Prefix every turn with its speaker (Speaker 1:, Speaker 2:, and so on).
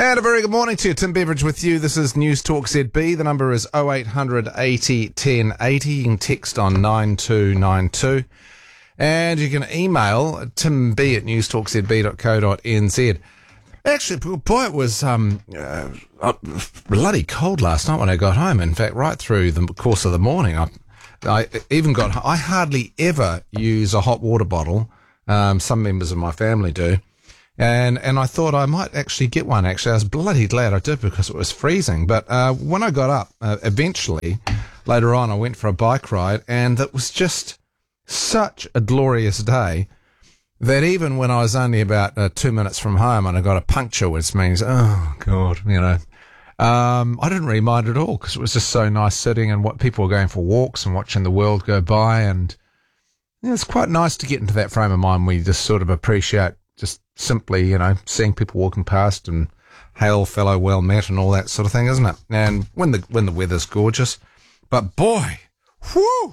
Speaker 1: And a very good morning to you. Tim Beveridge with you. This is News Talk ZB. The number is 0800 80 1080. You can text on 9292. And you can email timb@newstalkzb.co.nz. Actually, boy, it was bloody cold last night when I got home. In fact, right through the course of the morning, I hardly ever use a hot water bottle. Some members of my family do. And I thought I might actually get one, actually. I was bloody glad I did because it was freezing. But when I got up, eventually, later on, I went for a bike ride, and it was just such a glorious day that even when I was only about 2 minutes from home and I got a puncture, which means, oh, God, I didn't really mind at all because it was just so nice sitting and what people were going for walks and watching the world go by. And it's quite nice to get into that frame of mind where you just sort of appreciate just simply, seeing people walking past and hail fellow well met and all that sort of thing, isn't it? And when the weather's gorgeous. But boy, whew!